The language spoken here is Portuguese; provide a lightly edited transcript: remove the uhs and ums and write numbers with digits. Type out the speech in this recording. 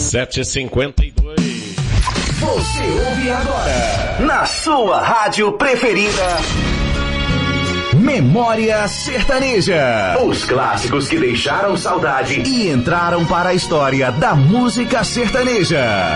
7h52. Você ouve agora, na sua rádio preferida, Memória Sertaneja. Os clássicos que deixaram saudade e entraram para a história da música sertaneja.